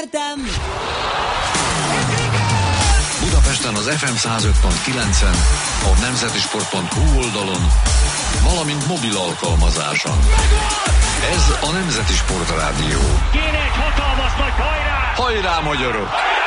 Budapesten az FM 105.9-en, a nemzetisport.hu oldalon, valamint mobil alkalmazáson. Ez a Nemzeti Sport Rádió. Kéne egy hatalmas nagy hajrá! Hajrá, magyarok!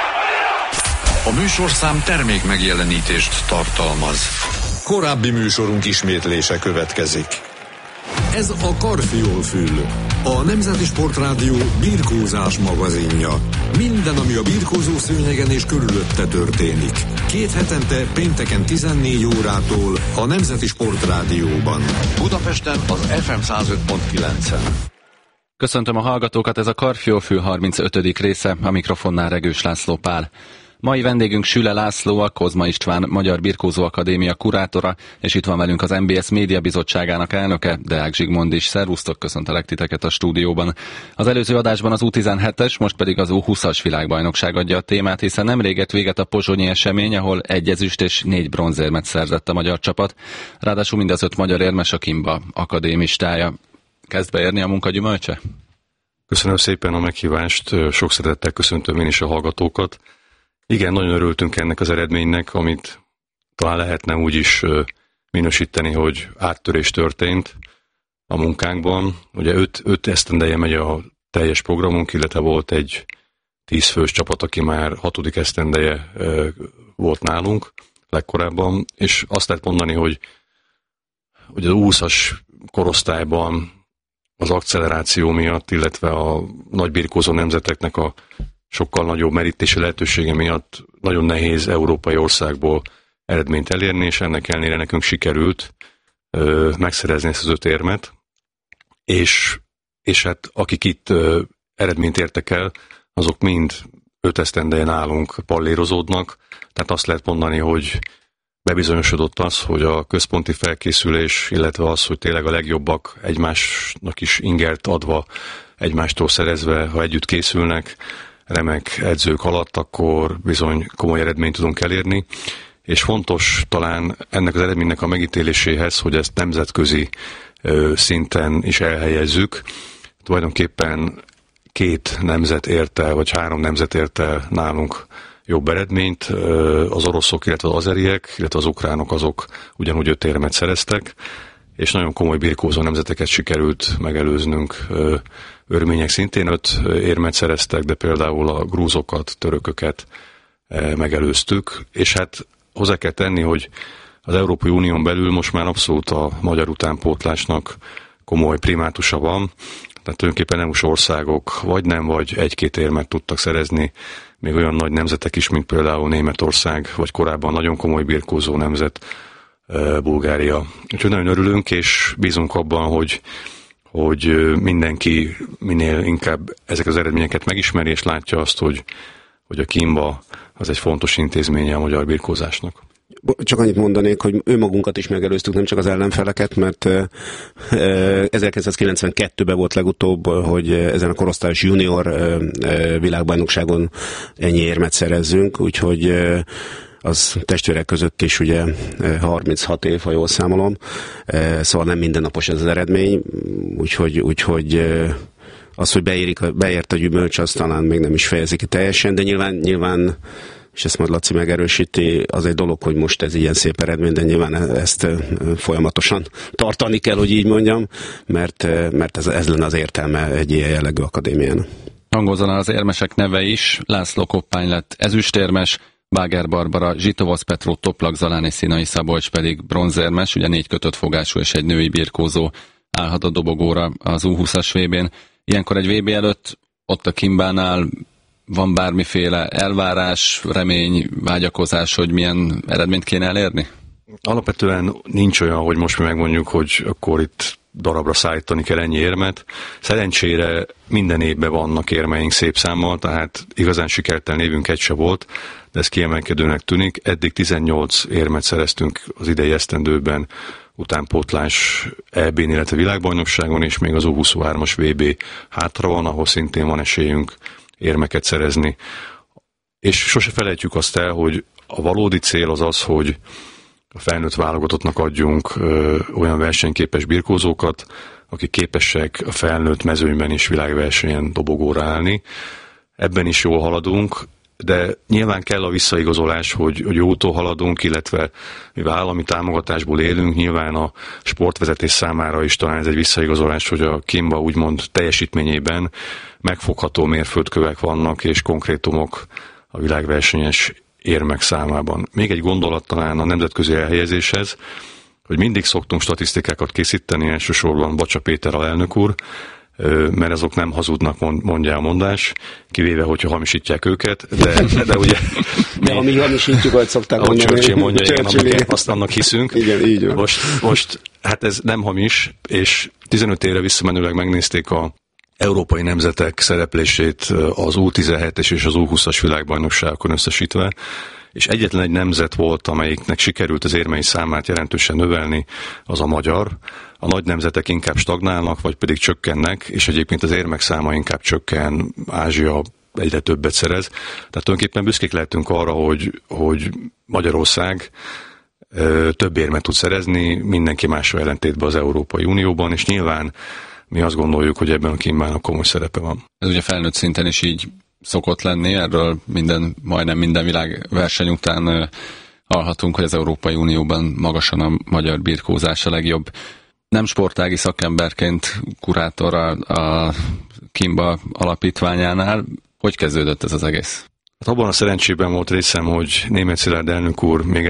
A műsorszám termék megjelenítést tartalmaz. Korábbi műsorunk ismétlése következik. Ez a Karfiolfül, a Nemzeti Sport Rádió birkózás magazinja. Minden, ami a birkózó szőnyegen és körülötte történik. 2 hetente pénteken 14 órától a Nemzeti Sport Rádióban. Budapesten az FM 105.9-en. Köszöntöm a hallgatókat, ez a Karfiolfül 35. része, a mikrofonnál Regős László Pál. Mai vendégünk Süle László, a Kozma István Magyar Birkózó Akadémia kurátora, és itt van velünk az MBS Média Bizottságának elnöke, Deák Zsigmond is. Szervusztok, köszöntelek titeket a stúdióban. Az előző adásban az U17-es, most pedig az U20-as világbajnokság adja a témát, hiszen nemrég ért véget a pozsonyi esemény, ahol 1 ezüst és 4 bronzérmet szerzett a magyar csapat. Ráadásul mindez 5 magyar érmes a Kimba akadémistája. Kezd beérni a munka gyümölcse? Köszönöm szépen a meghívást, sok szeretettel köszöntöm én is a hallgatókat. Igen, nagyon örültünk ennek az eredménynek, amit talán lehetne úgy is minősíteni, hogy áttörés történt a munkánkban. Ugye 5 esztendeje megy a teljes programunk, illetve volt egy 10 fős csapat, aki már 6. esztendeje volt nálunk legkorábban, és azt lehet mondani, hogy az 20-as korosztályban az acceleráció miatt, illetve a nagy birkózó nemzeteknek a sokkal nagyobb merítési lehetősége miatt nagyon nehéz európai országból eredményt elérni, és ennek ellenére nekünk sikerült megszerezni ezt az 5 érmet, és hát akik itt eredményt értek el, azok mind 5 esztendeje nálunk pallérozódnak, tehát azt lehet mondani, hogy bebizonyosodott az, hogy a központi felkészülés, illetve az, hogy tényleg a legjobbak egymásnak is ingert adva, egymástól szerezve, ha együtt készülnek, remek edzők alatt, akkor bizony komoly eredményt tudunk elérni, és fontos talán ennek az eredménynek a megítéléséhez, hogy ezt nemzetközi szinten is elhelyezzük. Tulajdonképpen 2 nemzet ért el, vagy 3 nemzet ért el nálunk jobb eredményt, az oroszok, illetve az azeriek, illetve az ukránok, azok ugyanúgy 5 érmet szereztek, és nagyon komoly birkózó nemzeteket sikerült megelőznünk. Örmények szintén 5 érmet szereztek, de például a grúzokat, törököket megelőztük, és hát hozzá kell tenni, hogy az Európai Unión belül most már abszolút a magyar utánpótlásnak komoly primátusa van, tehát tulajdonképpen EU-s országok vagy nem, vagy 1-2 érmet tudtak szerezni, még olyan nagy nemzetek is, mint például Németország, vagy korábban nagyon komoly birkózó nemzet, Bulgária. Úgyhogy nagyon örülünk, és bízunk abban, hogy mindenki minél inkább ezek az eredményeket megismeri, és látja azt, hogy a Kimba az egy fontos intézménye a magyar birkózásnak. Csak annyit mondanék, hogy önmagunkat is megelőztük, nem csak az ellenfeleket, mert 1992-ben volt legutóbb, hogy ezen a korosztályos junior világbajnokságon ennyi érmet szerezzünk, úgyhogy az testvérek között is ugye 36 év, ha jól számolom, szóval nem mindennapos ez az eredmény, úgyhogy az, hogy beért a gyümölcs, az talán még nem is fejezi ki teljesen, de nyilván és ezt majd Laci megerősíti, az egy dolog, hogy most ez ilyen szép eredmény, de nyilván ezt folyamatosan tartani kell, hogy így mondjam, mert ez lenne az értelme egy ilyen jellegű akadémián. Hangozon az érmesek neve is, László Koppány lett ezüstérmes, Báger Barbara, Zsitovasz Petró, Toplak Zalán és Színai Szabolcs pedig bronzérmes, ugye 4 kötött fogású és egy női birkózó állhat a dobogóra az U20-as VB-n. Ilyenkor egy VB előtt ott a Kimbánál van bármiféle elvárás, remény, vágyakozás, hogy milyen eredményt kéne elérni? Alapvetően nincs olyan, hogy most mi megmondjuk, hogy akkor itt darabra szállítani kell ennyi érmet. Szerencsére minden évben vannak érmeink szép számmal, tehát igazán sikertelen évünk egy se volt, de ez kiemelkedőnek tűnik. Eddig 18 érmet szereztünk az idei esztendőben utánpótlás EB-n, illetve világbajnokságon, és még az U23-as VB hátra van, ahol szintén van esélyünk érmeket szerezni. És sose felejtjük azt el, hogy a valódi cél az az, hogy a felnőtt válogatottnak adjunk olyan versenyképes birkózókat, akik képesek a felnőtt mezőnyben is világversenyen dobogóra állni. ebben is jól haladunk, de nyilván kell a visszaigazolás, hogy jó úton haladunk, illetve mivel állami támogatásból élünk, nyilván a sportvezetés számára is talán ez egy visszaigazolás, hogy a Kimba úgymond teljesítményében megfogható mérföldkövek vannak, és konkrétumok a világversenyes érmek számában. Még egy gondolat talán a nemzetközi elhelyezéshez, hogy mindig szoktunk statisztikákat készíteni, elsősorban Bacsa Péter alelnök úr, mert azok nem hazudnak, mondja a mondás, kivéve, hogyha hamisítják őket, de ugye... De ha mi hamisítjuk, ahogy szokták mondani. Ahogy Churchill mondja, igen, azt annak hiszünk. Igen, így van. Most, hát ez nem hamis, és 15 évre visszamenőleg megnézték a európai nemzetek szereplését az U17-es és az U20-as világbajnokságokon összesítve, és egyetlen egy nemzet volt, amelyiknek sikerült az érmei számát jelentősen növelni, az a magyar. A nagy nemzetek inkább stagnálnak, vagy pedig csökkennek, és egyébként az érmek száma inkább csökken, Ázsia egyre többet szerez. Tehát tulajdonképpen büszkék lehetünk arra, hogy Magyarország több érmet tud szerezni, mindenki mással ellentétben az Európai Unióban, és nyilván mi azt gondoljuk, hogy ebben a Kimbának komoly szerepe van. Ez ugye felnőtt szinten is így szokott lenni, erről majdnem minden világverseny után hallhatunk, hogy az Európai Unióban magasan a magyar birkózás a legjobb. Nem sportági szakemberként kurátor a Kimba alapítványánál. Hogy kezdődött ez az egész? Hát abban a szerencsében volt részem, hogy Németh Szilárd elnök úr még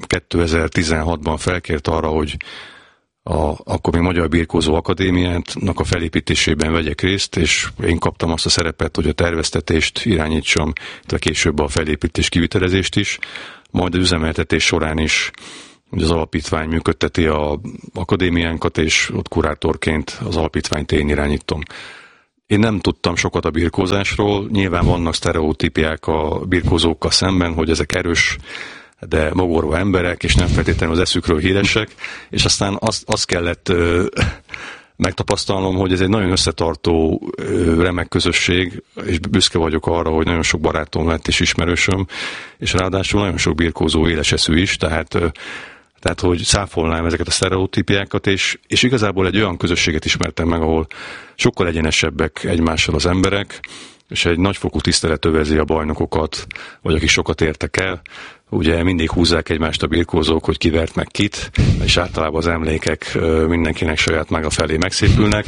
2016-ban felkért arra, hogy akkor még Magyar Birkózó Akadémiának a felépítésében vegyek részt, és én kaptam azt a szerepet, hogy a terveztetést irányítsam, illetve később a felépítés kivitelezést is, majd az üzemeltetés során is, hogy az alapítvány működteti az akadémiánkat, és ott kurátorként az alapítványt én irányítom. Én nem tudtam sokat a birkózásról, nyilván vannak sztereotípiák a birkózókkal szemben, hogy ezek erős, de mogorva emberek, és nem feltétlenül az eszükről híresek, és aztán azt kellett megtapasztalnom, hogy ez egy nagyon összetartó, remek közösség, és büszke vagyok arra, hogy nagyon sok barátom lett és ismerősöm, és ráadásul nagyon sok birkózó éles eszű is, tehát hogy száfolnám ezeket a sztereotípiákat, és igazából egy olyan közösséget ismertem meg, ahol sokkal egyenesebbek egymással az emberek, és egy nagyfokú tisztelet övezi a bajnokokat, vagy akik sokat értek el. Ugye mindig húzzák egymást a birkózók, hogy kivert meg kit, és általában az emlékek mindenkinek saját maga felé megszépülnek,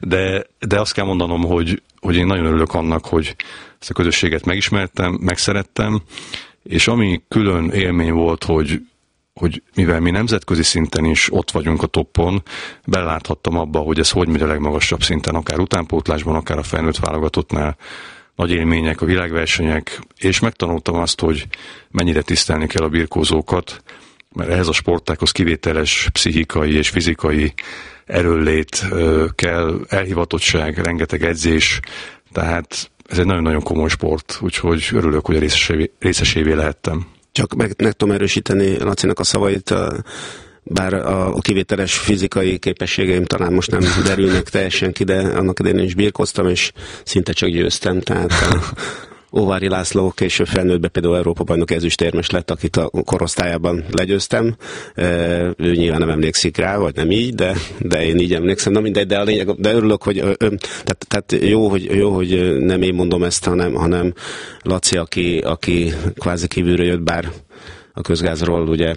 de azt kell mondanom, hogy én nagyon örülök annak, hogy ezt a közösséget megismertem, megszerettem, és ami külön élmény volt, hogy mivel mi nemzetközi szinten is ott vagyunk a toppon, beláthattam abba, hogy ez hogy megy a legmagasabb szinten, akár utánpótlásban, akár a felnőtt válogatottnál. Nagy élmények, a világversenyek, és megtanultam azt, hogy mennyire tisztelni kell a birkózókat, mert ehhez a sportákhoz kivételes pszichikai és fizikai erőllét kell, elhivatottság, rengeteg edzés, tehát ez egy nagyon-nagyon komoly sport, úgyhogy örülök, hogy a részesévé lehettem. Csak meg tudom erősíteni Lacinak a szavait, bár a kivételes fizikai képességeim talán most nem derülnek teljesen ki, de annak idején is birkóztam, és szinte csak győztem, tehát Óvári László később felnőttben például Európa-bajnok ezüstérmes lett, akit a korosztályában legyőztem. Ő nyilván nem emlékszik rá, vagy nem így, de én így emlékszem. Na mindegy, de a lényeg, de örülök, hogy tehát jó, hogy nem én mondom ezt, hanem Laci, aki kvázi kívülről jött, bár a közgázról ugye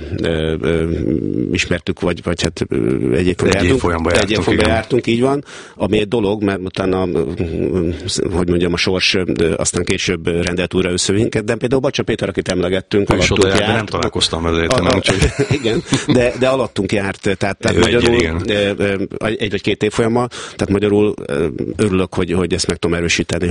ismertük, vagy hát egy évfolyamban jártunk, így van, ami egy dolog, mert utána, hogy mondjam, a sors aztán később rendelt újra összevinket, de például Bacsa Péter, akit emlegetünk, alattunk járt. Nem találkoztam vele egyetemen, úgyhogy... Igen, de alattunk járt, tehát magyarul egy vagy két évfolyammal, tehát magyarul örülök, hogy ezt meg tudom erősíteni,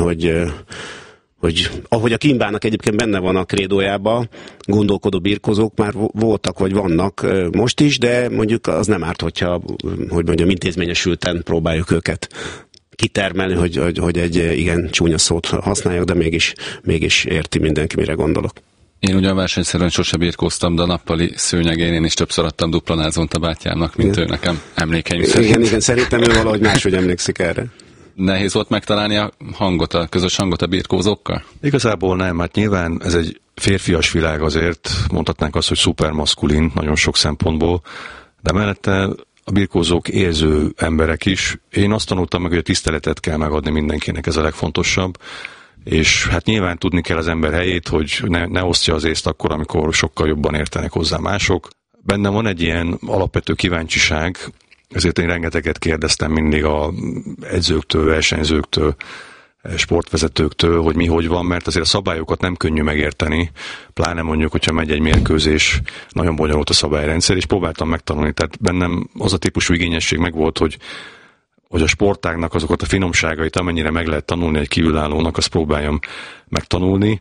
hogy ahogy a Kimbának egyébként benne van a krédójában, gondolkodó birkózók már voltak, vagy vannak most is, de mondjuk az nem árt, hogyha, hogy mondjam, intézményesülten próbáljuk őket kitermelni, hogy egy igen csúnya szót használjak, de mégis érti mindenki, mire gondolok. Én ugyan versenyszerűen sose birkóztam, de a nappali szőnyegén én is többször adtam duplonázont a bátyámnak, mint ő nekem emlékeim szerint. Igen, szerintem ő valahogy máshogy emlékszik erre. Nehéz volt megtalálni a közös hangot a birkózókkal? Igazából nem, hát nyilván ez egy férfias világ azért, mondhatnánk azt, hogy szupermaszkulin nagyon sok szempontból, de mellette a birkózók érző emberek is. Én azt tanultam meg, hogy a tiszteletet kell megadni mindenkinek, ez a legfontosabb, és hát nyilván tudni kell az ember helyét, hogy ne osztja az észt akkor, amikor sokkal jobban értenek hozzá mások. Bennem van egy ilyen alapvető kíváncsiság, ezért én rengeteget kérdeztem mindig az edzőktől, versenyzőktől, sportvezetőktől, hogy mi hogy van, mert azért a szabályokat nem könnyű megérteni, pláne mondjuk, hogyha megy egy mérkőzés, nagyon bonyolult a szabályrendszer, és próbáltam megtanulni, tehát bennem az a típusú igényesség megvolt, hogy a sportágnak azokat a finomságait, amennyire meg lehet tanulni egy kívülállónak, azt próbáljam megtanulni,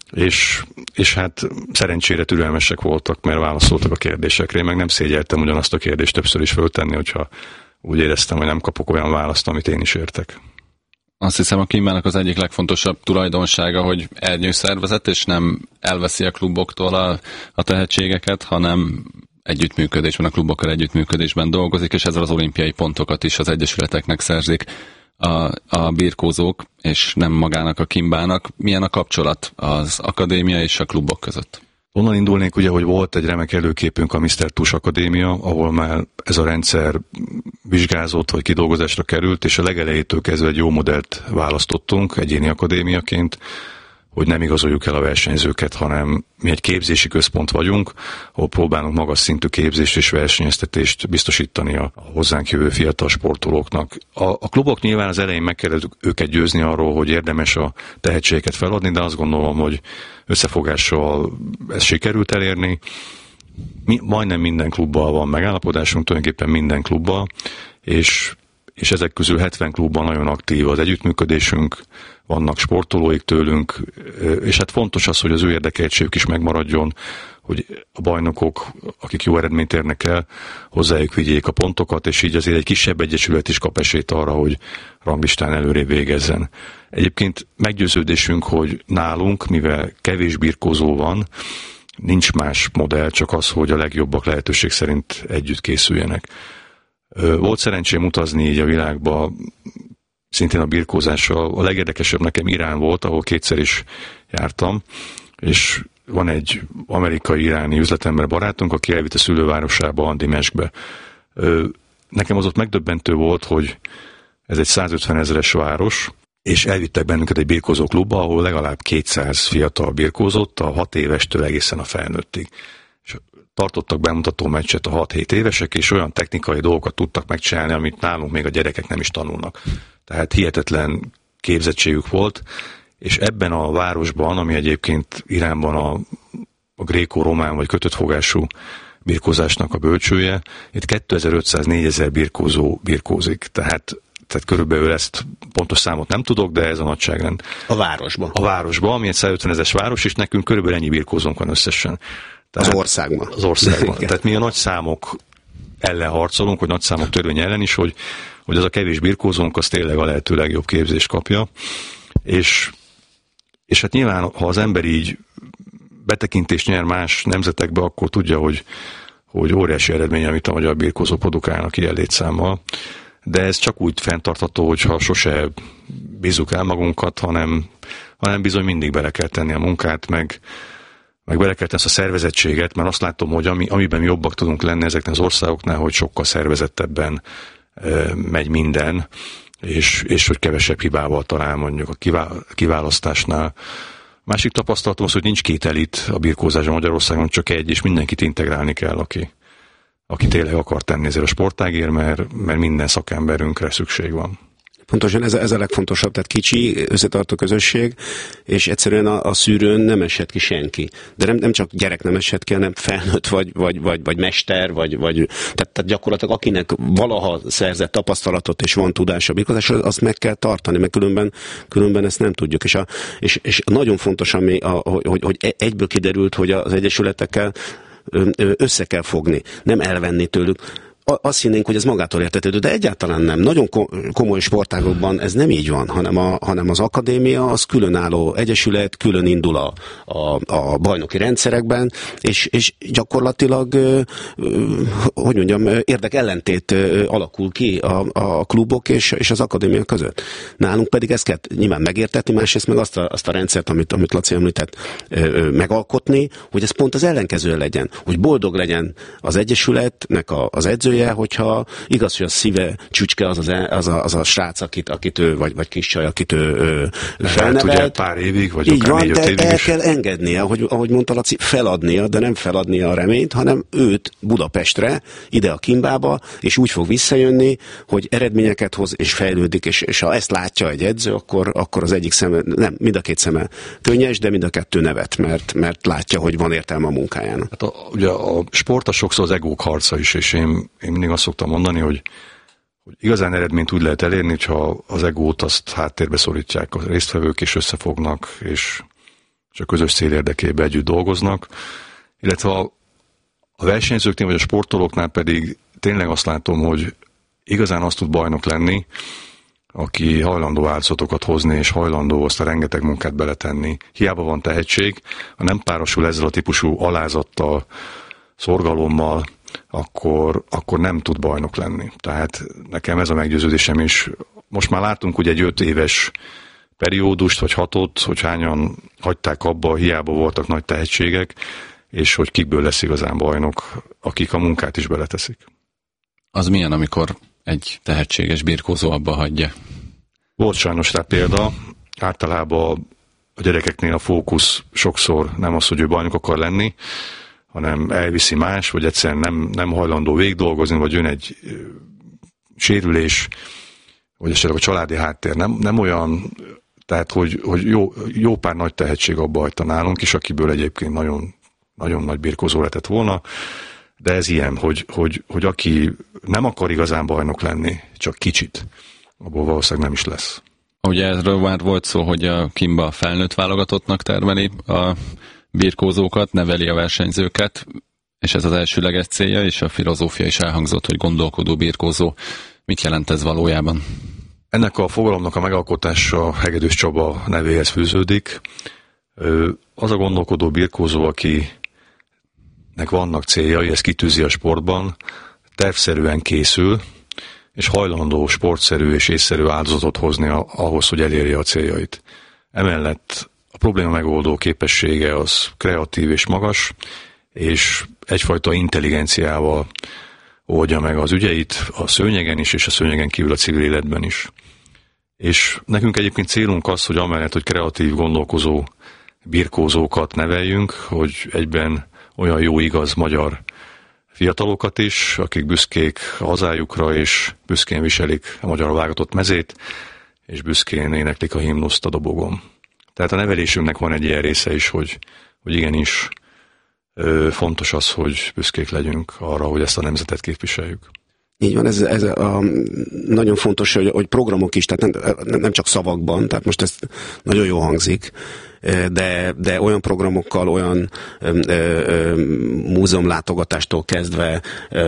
és hát szerencsére türelmesek voltak, mert válaszoltak a kérdésekre. Én meg nem szégyeltem ugyanazt a kérdést többször is föltenni, hogyha úgy éreztem, hogy nem kapok olyan választ, amit én is értek. Azt hiszem, a klímának az egyik legfontosabb tulajdonsága, hogy ernyőszervezet, és nem elveszi a kluboktól a tehetségeket, hanem együttműködésben, a klubokkal együttműködésben dolgozik, és ezzel az olimpiai pontokat is az egyesületeknek szerzik a birkózók, és nem magának a Kimbának. Milyen a kapcsolat az akadémia és a klubok között? Onnan indulnék ugye, hogy volt egy remek előképünk, a Mr. Tush Akadémia, ahol már ez a rendszer vizsgázott, vagy kidolgozásra került, és a legelejétől kezdve egy jó modellt választottunk egyéni akadémiaként, hogy nem igazoljuk el a versenyzőket, hanem mi egy képzési központ vagyunk, ahol próbálunk magas szintű képzést és versenyeztetést biztosítani a hozzánk jövő fiatal sportolóknak. A klubok nyilván az elején meg kell őket győzni arról, hogy érdemes a tehetségeket feladni, de azt gondolom, hogy összefogással ezt sikerült elérni. Majdnem minden klubbal van megállapodásunk, tulajdonképpen minden klubbal, és ezek közül 70 klubban nagyon aktív az együttműködésünk, vannak sportolóik tőlünk, és hát fontos az, hogy az ő érdekeltségük is megmaradjon, hogy a bajnokok, akik jó eredményt érnek el, hozzájuk vigyék a pontokat, és így azért egy kisebb egyesület is kap esélyt arra, hogy ranglistán előrébb végezzen. Egyébként meggyőződésünk, hogy nálunk, mivel kevés birkózó van, nincs más modell, csak az, hogy a legjobbak lehetőség szerint együtt készüljenek. Volt szerencsém utazni így a világba, szintén a birkózással. A legérdekesebb nekem Irán volt, ahol kétszer is jártam, és van egy amerikai-iráni üzletember barátunk, aki elvitt a szülővárosába, Dimeskbe. Nekem az ott megdöbbentő volt, hogy ez egy 150 000-es város, és elvittek bennünket egy birkózó klubba, ahol legalább 200 fiatal birkózott, a 6 évestől egészen a felnőttig. És tartottak bemutató meccset a 6-7 évesek, és olyan technikai dolgokat tudtak megcsinálni, amit nálunk még a gyerekek nem is tanulnak. Tehát hihetetlen képzettségük volt, és ebben a városban, ami egyébként Iránban a gréko-román vagy kötött fogású birkózásnak a bölcsője, itt 2500-4000 birkózó birkózik. Tehát körülbelül ezt pontos számot nem tudok, de ez a nagyságrend. A városban. A városban, ami egy 150 000-es város, és nekünk körülbelül ennyi birkózónk van összesen. Tehát, az országban. Az országban. Tehát mi a nagy számok ellen harcolunk, vagy nagy számok törvény ellen is, hogy az a kevés birkózónk, az tényleg a lehető legjobb képzést kapja. És hát nyilván, ha az ember így betekintést nyer más nemzetekbe, akkor tudja, hogy óriási eredmény, amit a magyar birkózók produkálnak ilyen létszámmal. De ez csak úgy fenntartható, hogyha sose bízzuk el magunkat, hanem bizony mindig bele kell tenni a munkát, meg bele kell tenni ezt a szervezettséget, mert azt látom, hogy amiben mi jobbak tudunk lenni ezeknek az országoknál, hogy sokkal szervezettebben megy minden, és hogy kevesebb hibával talál mondjuk a kiválasztásnál. Másik tapasztalatom az, hogy nincs két elit a birkózásban Magyarországon, csak egy, és mindenkit integrálni kell, aki tényleg akar tenni ezért a sportágért, mert minden szakemberünkre szükség van. Pontosan ez a legfontosabb, tehát kicsi, összetartó közösség, és egyszerűen a szűrőn nem esett ki senki. De nem csak gyerek nem esett ki, hanem felnőtt vagy mester, tehát gyakorlatilag akinek valaha szerzett tapasztalatot és van tudása a birkózásról, azt meg kell tartani, mert különben ezt nem tudjuk. És nagyon fontos, hogy egyből kiderült, hogy az egyesületekkel össze kell fogni, nem elvenni tőlük. Azt hinnénk, hogy ez magától értetődő, de egyáltalán nem. Nagyon komoly sportágokban ez nem így van, hanem az akadémia az különálló egyesület, külön indul a bajnoki rendszerekben, és gyakorlatilag, hogy mondjam, érdekellentét alakul ki a klubok és az akadémia között. Nálunk pedig ezt kell nyilván megértetni, másrészt meg azt a rendszert, amit Laci említett, megalkotni, hogy ez pont az ellenkező legyen, hogy boldog legyen az egyesületnek az edzője, edzője, hogyha igaz, hogy a szíve csücske az a srác, akit ő, vagy kis csaj, akit ő felnevelt. Ugye pár évig, vagy így akár 4-5 évig el is. kell engednie, ahogy mondta Laci, feladnia, de nem feladnia a reményt, hanem őt Budapestre, ide a Kimbába, és úgy fog visszajönni, hogy eredményeket hoz, és fejlődik, és ha ezt látja egy edző, akkor az egyik szeme, nem, mind a két szeme könnyes, de mind a kettő nevet, mert látja, hogy van értelme a munkájának. Hát ugye a sport sokszor az egók harca is, és én mindig azt szoktam mondani, hogy igazán eredményt úgy lehet elérni, hogyha az egót azt háttérbe szorítják, a résztvevők is összefognak, és a közös cél érdekében együtt dolgoznak, illetve a versenyzőknél vagy a sportolóknál pedig tényleg azt látom, hogy igazán azt tud bajnok lenni, aki hajlandó áldozatokat hozni, és hajlandó azt a rengeteg munkát beletenni. Hiába van tehetség, ha nem párosul ezzel a típusú alázattal, szorgalommal, akkor nem tud bajnok lenni. Tehát nekem ez a meggyőződésem is. Most már látunk ugye egy 5 éves periódust, vagy 6-ot, hogy hányan hagyták abba, hiába voltak nagy tehetségek, és hogy kikből lesz igazán bajnok, akik a munkát is beleteszik. Az milyen, amikor egy tehetséges birkózó abba hagyja? Volt sajnos rá példa. Általában a gyerekeknél a fókusz sokszor nem az, hogy ő bajnok akar lenni, hanem elviszi más, vagy egyszerűen nem hajlandó végigdolgozni, vagy jön egy sérülés, vagy esetleg a családi háttér nem olyan, tehát hogy jó pár nagy tehetség abba hagyta nálunk is, akiből egyébként nagyon, nagyon nagy birkózó lehetett volna, de ez ilyen, hogy aki nem akar igazán bajnok lenni, csak kicsit, abból valószínűleg nem is lesz. Ugye erről már volt szó, hogy a Kimba felnőtt válogatottnak termeli a birkózókat, neveli a versenyzőket, és ez az elsőleges célja, és a filozófia is elhangzott, hogy gondolkodó birkózó. Mit jelent ez valójában? Ennek a fogalomnak a megalkotása Hegedűs Csaba nevéhez fűződik. Az a gondolkodó birkózó, akinek vannak céljai, ezt kitűzi a sportban, tervszerűen készül, és hajlandó sportszerű és észszerű áldozatot hozni ahhoz, hogy elérje a céljait. Emellett a probléma megoldó képessége az kreatív és magas, és egyfajta intelligenciával oldja meg az ügyeit a szőnyegen is, és a szőnyegen kívül a civil életben is. És nekünk egyébként célunk az, hogy amellett, hogy kreatív, gondolkozó birkózókat neveljünk, hogy egyben olyan jó, igaz magyar fiatalokat is, akik büszkék a hazájukra, és büszkén viselik a magyar válogatott mezét, és büszkén éneklik a himnuszt a dobogon. Tehát a nevelésünknek van egy ilyen része is, hogy igenis fontos az, hogy büszkék legyünk arra, hogy ezt a nemzetet képviseljük. Így van, ez nagyon fontos, hogy programok is, tehát nem csak szavakban, tehát most ez nagyon jól hangzik, de olyan programokkal, olyan múzeumlátogatástól kezdve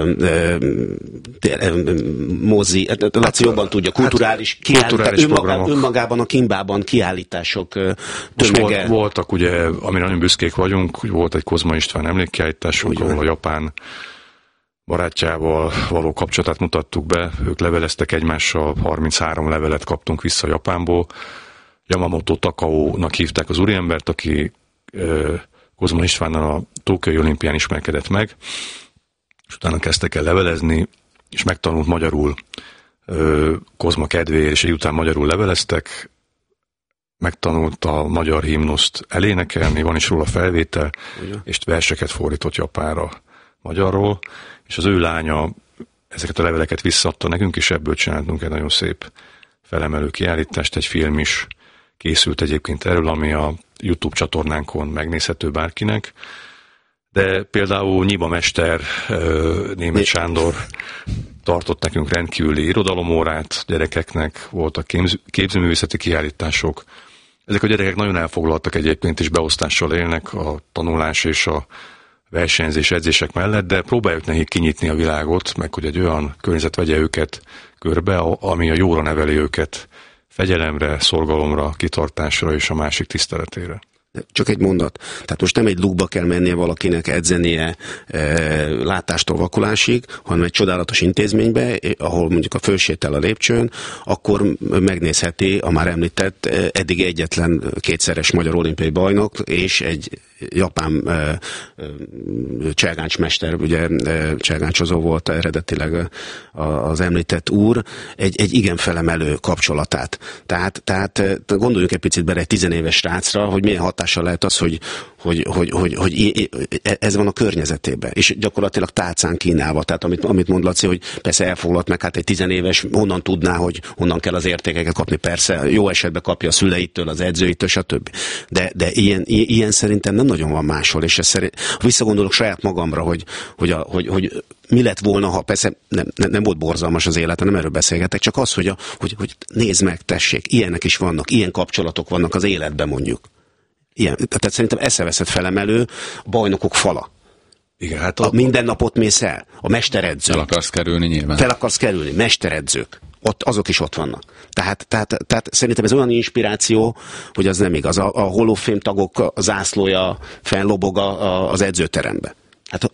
mozi, Laci jobban tudja, kulturális programok. Önmagában a Kimbában kiállítások tömege. Voltak ugye, amire nagyon büszkék vagyunk, volt egy Kozma István emlékkiállításunk, ahol a japán barátjával való kapcsolatát mutattuk be, ők leveleztek egymással, 33 levelet kaptunk vissza Japánból. Yamamoto Takao-nak hívták az úriembert, aki Kozma Istvánnal a Tokiói olimpián ismerkedett meg, és utána kezdtek el levelezni, és megtanult magyarul Kozma kedvéért, és után magyarul leveleztek, megtanult a magyar himnuszt elénekelni, van is róla felvétel, és verseket fordított japánra magyarról, és az ő lánya ezeket a leveleket visszaadta nekünk, és ebből csináltunk egy nagyon szép felemelő kiállítást, egy film is készült egyébként erről, ami a YouTube csatornánkon megnézhető bárkinek, de például Nyiba mester, Németh Sándor tartott nekünk rendkívüli irodalomórát gyerekeknek, voltak képzőművészeti kiállítások. Ezek a gyerekek nagyon elfoglaltak egyébként, és beosztással élnek a tanulás és a versenyzés, edzések mellett, de próbáljuk nekik kinyitni a világot, meg hogy egy olyan környezet vegye őket körbe, ami a jóra neveli őket, fegyelemre, szorgalomra, kitartásra és a másik tiszteletére. Csak egy mondat. Tehát most nem egy lukba kell mennie valakinek edzenie látástól vakulásig, hanem egy csodálatos intézménybe, ahol mondjuk a fölsétel a lépcsőn, akkor megnézheti a már említett eddig egyetlen kétszeres magyar olimpiai bajnok, és egy japán cselgáncsmester, ugye cselgáncsozó volt eredetileg az említett úr, egy igen felemelő kapcsolatát. Tehát gondoljunk egy picit bele egy 10 éves srácra, hogy milyen hatással lehet az, hogy ez van a környezetében, és gyakorlatilag tálcán kínálva. Tehát amit mond Laci, hogy persze elfoglalt meg, hát egy 10 éves honnan tudná, hogy honnan kell az értékeket kapni. Persze jó esetben kapja a szüleitől, az edzőitől, stb. De ilyen szerintem nem nagyon van máshol, és visszagondolok saját magamra, hogy mi lett volna, ha persze nem volt borzalmas az élete, nem erről beszélgetek, csak az, hogy nézd meg, tessék, ilyenek is vannak, ilyen kapcsolatok vannak az életben mondjuk. Ilyen. Tehát szerintem eszeveszett felemelő a bajnokok fala. Igen, hát minden napot mész el, a mesteredzők. Fel akarsz kerülni nyilván. Fel akarsz kerülni, mesteredzők. Azok is ott vannak. Tehát szerintem ez olyan inspiráció, hogy az nem igaz. A Hall of Fame tagok zászlója fennlobog az edzőterembe. Hát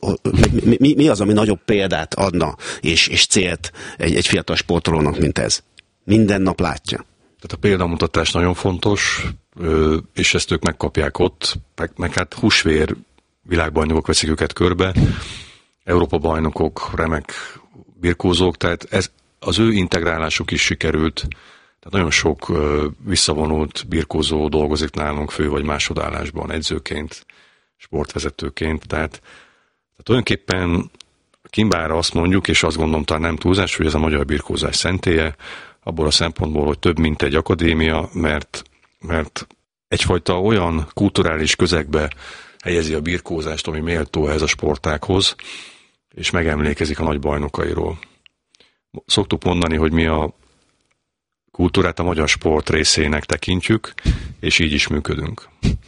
mi az, ami nagyobb példát adna és célt egy fiatal sportolónak, mint ez? Minden nap látja. Tehát a példamutatás nagyon fontos, és ezt ők megkapják ott, meg hát húsvér világbajnokok veszik őket körbe, Európa bajnokok, remek birkózók, tehát az ő integrálásuk is sikerült. Tehát nagyon sok visszavonult birkózó dolgozik nálunk fő- vagy másodállásban, edzőként, sportvezetőként. Tehát tulajdonképpen Kimbára azt mondjuk, és azt gondolom talán nem túlzás, hogy ez a magyar birkózás szentélye, abból a szempontból, hogy több, mint egy akadémia, mert egyfajta olyan kulturális közegbe helyezi a birkózást, ami méltó ehhez a sportághoz, és megemlékezik a nagy bajnokairól. Szoktuk mondani, hogy mi a kultúrát a magyar sport részének tekintjük, és így is működünk.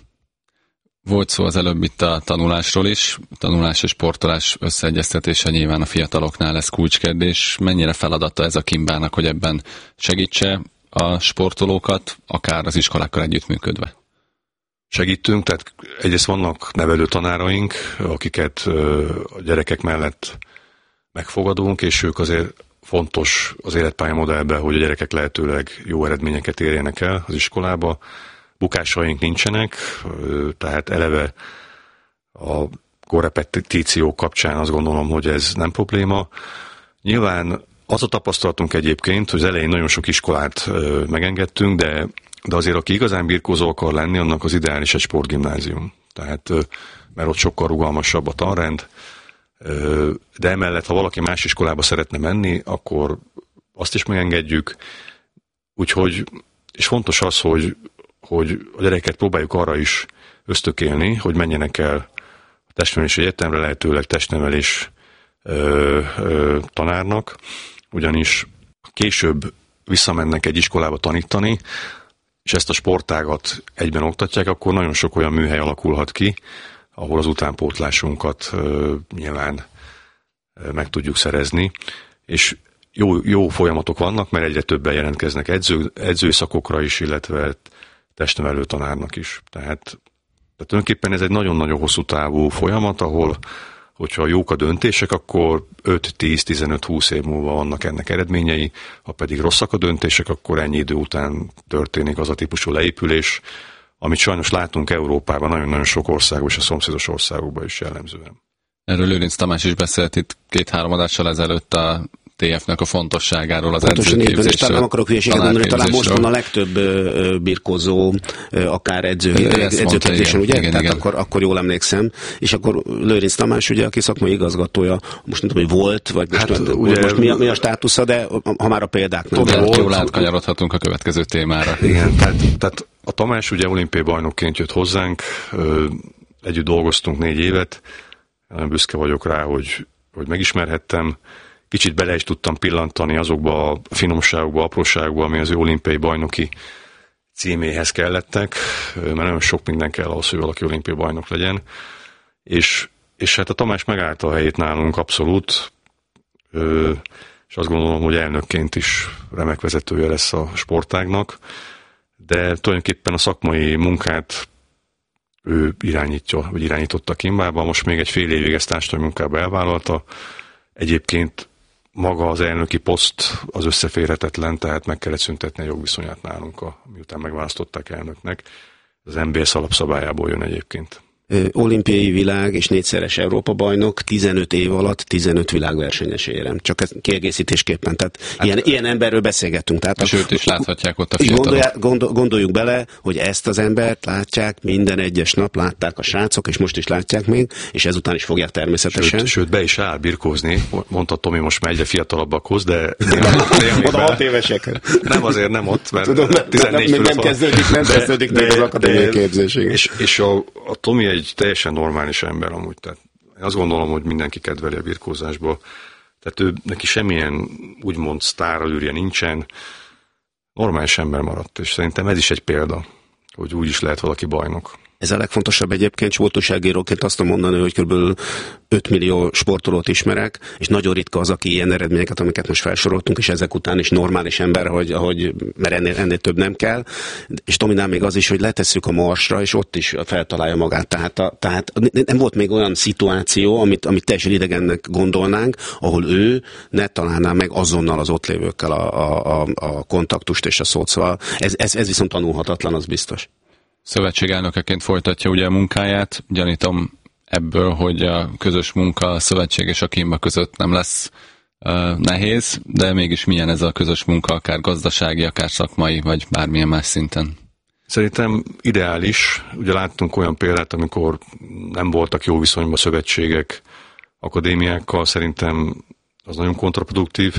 Volt szó az előbb itt a tanulásról is. Tanulás és sportolás összeegyeztetése nyilván a fiataloknál lesz kulcskérdés. Mennyire feladata ez a Kimbának, hogy ebben segítse a sportolókat, akár az iskolákkal együttműködve? Segítünk, tehát egyrészt vannak nevelő tanáraink, akiket a gyerekek mellett megfogadunk, és ők azért fontos az életpályamodellben, hogy a gyerekek lehetőleg jó eredményeket érjenek el az iskolába. Bukásaink nincsenek, tehát eleve a korrepetíció kapcsán azt gondolom, hogy ez nem probléma. Nyilván az a tapasztalatunk egyébként, hogy az elején nagyon sok iskolát megengedtünk, de azért aki igazán birkózó akar lenni, annak az ideális egy sportgimnázium. Tehát, mert ott sokkal rugalmasabb a tanrend, de emellett, ha valaki más iskolába szeretne menni, akkor azt is megengedjük. Úgyhogy, és fontos az, hogy a gyerekeket próbáljuk arra is ösztökélni, hogy menjenek el a testnevelési egyetemre, lehetőleg testnevelés tanárnak, ugyanis később visszamennek egy iskolába tanítani, és ezt a sportágat egyben oktatják, akkor nagyon sok olyan műhely alakulhat ki, ahol az utánpótlásunkat nyilván meg tudjuk szerezni, és jó folyamatok vannak, mert egyre többen jelentkeznek edzőszakokra is, illetve testnevelő tanárnak is. Tehát tulajdonképpen ez egy nagyon-nagyon hosszú távú folyamat, ahol, hogyha jók a döntések, akkor 5-10-15-20 év múlva vannak ennek eredményei, ha pedig rosszak a döntések, akkor ennyi idő után történik az a típusú leépülés, amit sajnos látunk Európában, nagyon-nagyon sok országban és a szomszédos országokban is jellemzően. Erről Lőrinc Tamás is beszélt itt 2-3 adással ezelőtt a TF-nek a fontosságáról, az edzőképzésről. És nem akarok hülyeséget mondani, talán most van a legtöbb birkózó, akár edzőképzésen, ugye? Igen, tehát igen. Akkor jól emlékszem. És akkor Lőrinc Tamás, ugye, aki szakmai igazgatója, most nem tudom, hogy volt, vagy most mi a státusza, de ha már a példáknak. Jól átkanyarodhatunk a következő témára. Igen, tehát a Tamás ugye olimpiai bajnokként jött hozzánk, együtt dolgoztunk 4 évet, nagyon büszke vagyok rá, hogy megismerhettem. Kicsit bele is tudtam pillantani azokba a finomságokba, apróságokba, ami az ő olimpiai bajnoki címéhez kellettek, mert nagyon sok minden kell ahhoz, hogy valaki olimpiai bajnok legyen. És hát a Tamás megállta a helyét nálunk abszolút, és azt gondolom, hogy elnökként is remek vezetője lesz a sportágnak, de tulajdonképpen a szakmai munkát ő irányította Kimbába, most még egy fél évig ezt társadalmi munkába elvállalta. Egyébként maga az elnöki poszt az összeférhetetlen, tehát meg kellett szüntetni a jogviszonyát nálunk, miután megválasztották elnöknek. Az NBS alapszabályából jön egyébként. Olimpiai világ és 4-szeres Európa bajnok, 15 év alatt 15 világversenyes érem. Csak ez kiegészítésképpen. Tehát ilyen emberről beszélgettünk. Tehát és őt is láthatják ott a fiatalok. Gondoljuk bele, hogy ezt az embert látják minden egyes nap, látták a srácok, és most is látják még, és ezután is fogják természetesen. Sőt, be is áll birkózni. Mondta Tomi, most már egyre fiatalabbakhoz, de oda 6 évesek. Nem azért nem ott, mert tudom, 14 még nem kezdődik még az akadémiai képzésig. És a Tomi egy teljesen normális ember amúgy. Tehát én azt gondolom, hogy mindenki kedveli a birkózásba. Tehát neki semmilyen úgymond sztárallűrje nincsen. Normális ember maradt, és szerintem ez is egy példa, hogy úgy is lehet valaki bajnok. Ez a legfontosabb egyébként, sportújságíróként azt tudom mondani, hogy kb. 5 millió sportolót ismerek, és nagyon ritka az, aki ilyen eredményeket, amiket most felsoroltunk, és ezek után is normális ember, mert ennél több nem kell. És Tominál még az is, hogy letesszük a Marsra, és ott is feltalálja magát. Tehát nem volt még olyan szituáció, amit teljesen idegennek gondolnánk, ahol ő ne találná meg azonnal az ott lévőkkel a kontaktust és a szót. Szóval ez viszont tanulhatatlan, az biztos. Szövetségelnökeként folytatja ugye a munkáját. Gyanítom ebből, hogy a közös munka a szövetség és a Kimba között nem lesz nehéz, de mégis milyen ez a közös munka, akár gazdasági, akár szakmai, vagy bármilyen más szinten? Szerintem ideális. Ugye láttunk olyan példát, amikor nem voltak jó viszonyban szövetségek akadémiákkal, szerintem az nagyon kontraproduktív.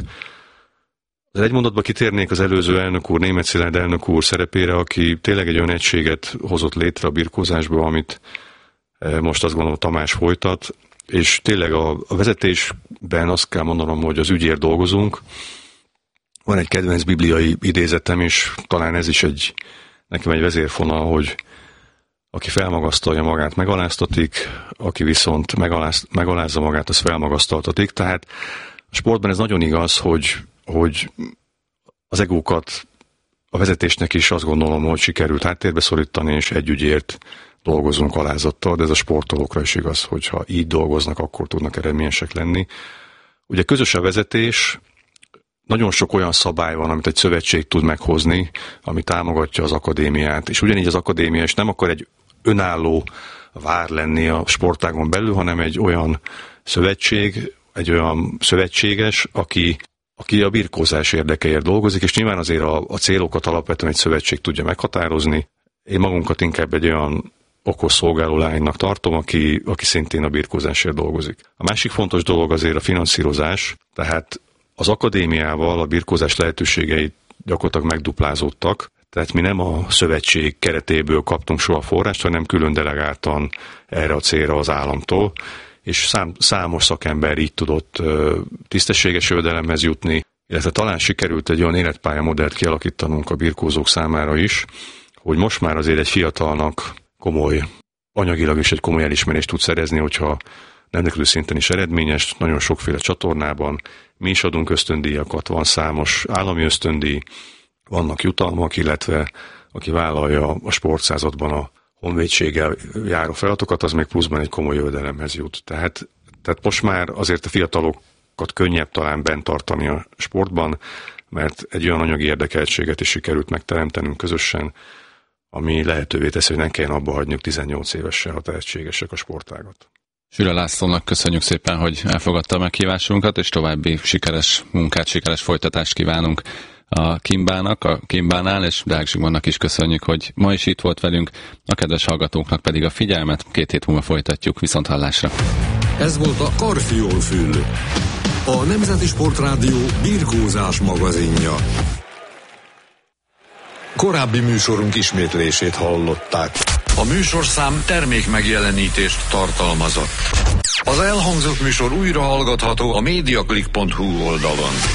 De egy mondatba kitérnék az előző elnök úr, Németh Szilárd elnök úr szerepére, aki tényleg egy olyan egységet hozott létre a birkózásba, amit most azt gondolom Tamás folytat, és tényleg a vezetésben azt kell mondanom, hogy az ügyért dolgozunk. Van egy kedvenc bibliai idézetem, és talán ez is nekem egy vezérfonal, hogy aki felmagasztalja magát, megaláztatik, aki viszont megalázza magát, az felmagasztaltatik. Tehát a sportban ez nagyon igaz, hogy az egókat a vezetésnek is azt gondolom, hogy sikerült háttérbe szorítani, és egy ügyért dolgozunk alázattal, de ez a sportolókra is igaz, hogyha így dolgoznak, akkor tudnak eredményesek lenni. Ugye közös a vezetés, nagyon sok olyan szabály van, amit egy szövetség tud meghozni, ami támogatja az akadémiát, és ugyanígy az akadémia is nem akar egy önálló vár lenni a sportágon belül, hanem egy olyan szövetség, egy olyan szövetséges, aki a birkózás érdekeért dolgozik, és nyilván azért a célokat alapvetően egy szövetség tudja meghatározni. Én magunkat inkább egy olyan okos szolgáló lánynak tartom, aki szintén a birkózásért dolgozik. A másik fontos dolog azért a finanszírozás, tehát az akadémiával a birkózás lehetőségei gyakorlatilag megduplázódtak, tehát mi nem a szövetség keretéből kaptunk soha forrást, hanem külön delegáltan erre a célra az államtól, és számos szakember így tudott tisztességes jövedelemhez jutni, illetve talán sikerült egy olyan életpályamodellt kialakítanunk a birkózók számára is, hogy most már azért egy fiatalnak komoly, anyagilag is egy komoly elismerést tud szerezni, hogyha nemzetközi szinten is eredményes, nagyon sokféle csatornában. Mi is adunk ösztöndíjakat, van számos állami ösztöndíj, vannak jutalmak, illetve aki vállalja a sportszázadban a honvédséggel járó feladatokat, az még pluszban egy komoly jövedelemhez jut. Tehát most már azért a fiatalokat könnyebb talán bent tartani a sportban, mert egy olyan anyagi érdekeltséget is sikerült megteremtenünk közösen, ami lehetővé teszi, hogy nem kelljen abba hagyniuk 18 évesen, ha tehetségesek a sportágat. Süle Lászlónak köszönjük szépen, hogy elfogadta a meghívásunkat, és további sikeres munkát, sikeres folytatást kívánunk a Kimbánál, és Deák Zsigmondnak is köszönjük, hogy ma is itt volt velünk, a kedves hallgatóknak pedig a figyelmet. 2 hét múlva folytatjuk, viszont hallásra. Ez volt a Karfiol-fül, a Nemzeti Sportrádió birkózás magazinja. Korábbi műsorunk ismétlését hallották. A műsorszám termék megjelenítést tartalmazott. Az elhangzott műsor újra hallgatható a mediaclick.hu oldalon.